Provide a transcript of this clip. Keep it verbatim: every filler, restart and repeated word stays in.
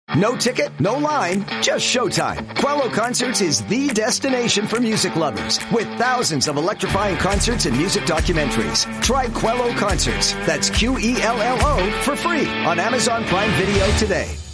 No ticket, no line, just showtime. Quello Concerts is the destination for music lovers with thousands of electrifying concerts and music documentaries. Try Quello Concerts, that's Q E L L O, for free on Amazon Prime Video today.